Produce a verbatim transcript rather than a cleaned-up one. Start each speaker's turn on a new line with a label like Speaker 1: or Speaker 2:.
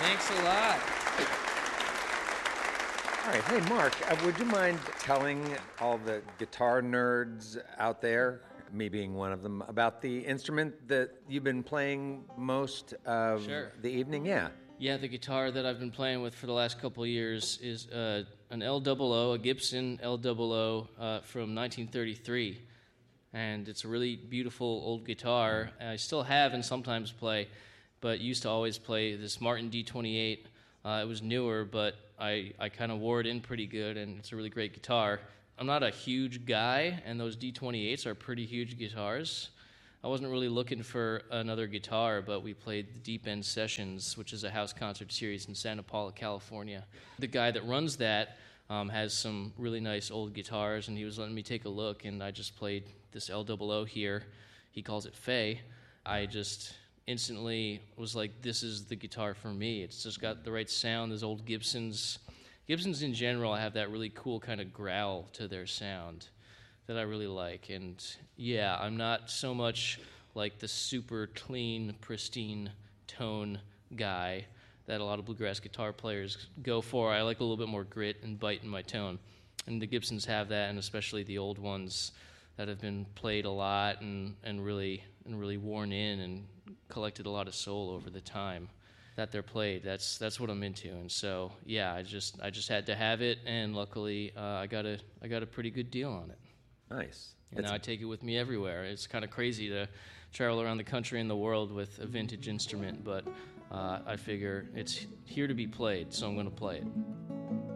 Speaker 1: Thanks a lot.
Speaker 2: All right. Hey, Mark, uh, would you mind telling all the guitar nerds out there, me being one of them, about the instrument that you've been playing most of
Speaker 1: Sure.
Speaker 2: the evening? Yeah.
Speaker 1: Yeah, the guitar that I've been playing with for the last couple of years is uh, an L O O, a Gibson L O O uh, from nineteen thirty-three. And it's a really beautiful old guitar. I still have and sometimes play, but used to always play this Martin D twenty-eight. Uh, it was newer, but I, I kind of wore it in pretty good, and it's a really great guitar. I'm not a huge guy, and those D twenty-eights are pretty huge guitars. I wasn't really looking for another guitar, but we played the Deep End Sessions, which is a house concert series in Santa Paula, California. The guy that runs that um, has some really nice old guitars, and he was letting me take a look, and I just played this L O O here. He calls it Faye. I just instantly was like, this is the guitar for me. It's just got the right sound. Those old Gibsons. Gibsons in general have that really cool kind of growl to their sound that I really like. And yeah, I'm not so much like the super clean, pristine tone guy that a lot of bluegrass guitar players go for. I like a little bit more grit and bite in my tone. And the Gibsons have that, and especially the old ones that have been played a lot and, and really and really worn in and collected a lot of soul over the time that they're played. That's that's what I'm into, and so yeah, I just I just had to have it, and luckily uh, I got a I got a pretty good deal on it.
Speaker 2: Nice.
Speaker 1: And now I take it with me everywhere. It's kind of crazy to travel around the country and the world with a vintage instrument, but uh, I figure it's here to be played, so I'm going to play it.